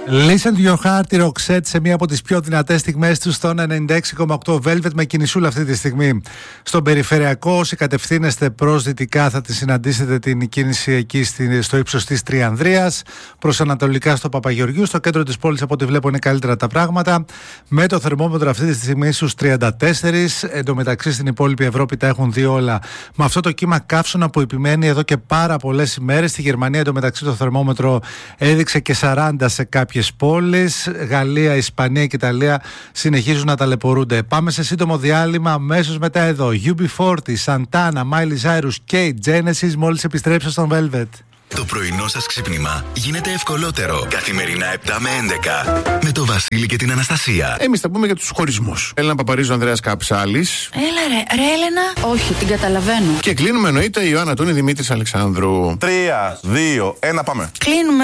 Listen to your heart, η Roxette σε μία από τις πιο δυνατές στιγμές του στο 96,8 Velvet με κινησούλα αυτή τη στιγμή. Στον περιφερειακό, όσοι κατευθύνεστε προς δυτικά, θα τη συναντήσετε την κίνηση εκεί στο ύψος της Τριανδρίας. Προς ανατολικά στο Παπαγεωργίου. Στο κέντρο της πόλης, από ό,τι βλέπω, είναι καλύτερα τα πράγματα. Με το θερμόμετρο αυτή τη στιγμή στους 34. Εν τω μεταξύ, στην υπόλοιπη Ευρώπη τα έχουν δει όλα. Με αυτό το κύμα καύσωνα που επιμένει εδώ και πάρα πολλές ημέρες. Στη Γερμανία, εν τω μεταξύ, το θερμόμετρο έδειξε και 40 σε κάποιες πόλεις. Γαλλία, Ισπανία και Ιταλία συνεχίζουν να ταλαιπωρούνται. Πάμε σε σύντομο διάλειμμα. Αμέσως μετά εδώ UB40, Santana, Miley Cyrus και Genesis μόλις επιστρέψω στον Velvet. Το πρωινό σας ξύπνημα γίνεται ευκολότερο. Καθημερινά 7 με 11. Με το Βασίλη και την Αναστασία. Εμείς θα πούμε για τους χωρισμούς. Έλενα Παπαρίζου, Ανδρέας Καψάλης. Έλα ρε Έλενα. Όχι, την καταλαβαίνω. Και κλείνουμε εννοείται Ιωάννα Τούνη, Δημήτρης Αλεξάνδρου. 3, 2, 1, πάμε. Κλείνουμε.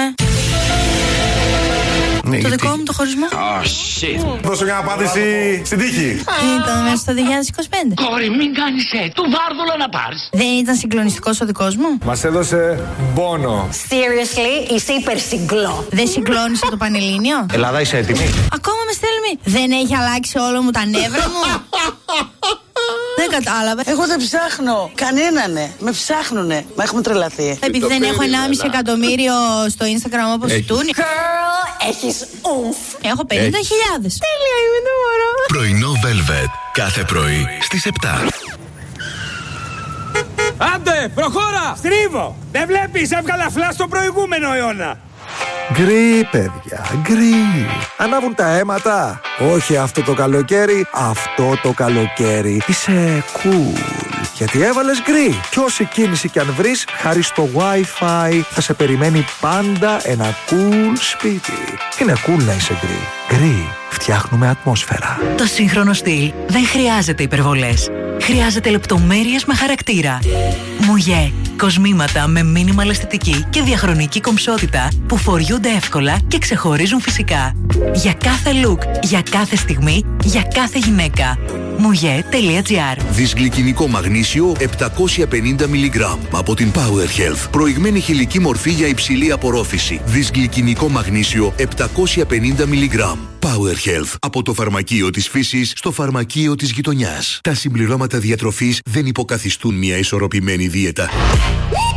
Ναι, το δικό μου το χωρισμό. Δώσε μια απάντηση στην τύχη. Ήταν μέσα στο 2025. Κόρη, μην κάνεις του βάρδουλο να πάρεις. Δεν ήταν συγκλονιστικός ο δικός μου. Μας έδωσε πόνο. Seriously, είσαι υπερσυγκλό. Δεν συγκλώνησε το Πανελλήνιο. Ελλάδα, είσαι έτοιμη? Ακόμα με στέλνει. Δεν έχει αλλάξει όλο μου τα νεύρα μου. Δεν κατάλαβα. Εγώ δεν ψάχνω. Κανένανε. Με ψάχνουνε. Μα έχουμε τρελαθεί. Επειδή δεν έχω 1,5 εκατομμύριο στο Instagram όπως η Τούνη. Girl, έχεις ούμφ. Έχω 50.000. Τέλεια, είμαι το μωρό. Πρωινό Velvet. Κάθε πρωί στις 7. Άντε, προχώρα! Στρίβω! Δεν βλέπεις, έβγαλα φλά στο προηγούμενο αιώνα. Γκρι, παιδιά, γκρι. Ανάβουν τα αίματα. Όχι αυτό το καλοκαίρι, αυτό το καλοκαίρι. Είσαι cool. Γιατί έβαλες γκρι. Κι όση κίνηση κι αν βρεις, χάρη στο Wi-Fi θα σε περιμένει πάντα ένα cool σπίτι. Είναι cool να είσαι γκρι. Γκρι. Φτιάχνουμε ατμόσφαιρα. Το σύγχρονο στυλ δεν χρειάζεται υπερβολές. Χρειάζεται λεπτομέρειες με χαρακτήρα. Μουγέ. Κοσμήματα με μίνιμαλ αισθητική και διαχρονική κομψότητα που φοριούνται εύκολα και ξεχωρίζουν φυσικά. Για κάθε look, για κάθε στιγμή, για κάθε γυναίκα. Mouye.gr. Δυσγλυκινικό μαγνήσιο 750 mg από την Power Health. Προηγμένη χηλική μορφή για υψηλή απορρόφηση. Δυσγλυκινικό μαγνήσιο 750 mg. Power Health. Από το φαρμακείο της φύσης στο φαρμακείο της γειτονιάς. Τα συμπληρώματα διατροφής δεν υποκαθιστούν μια ισορροπημένη δίαιτα.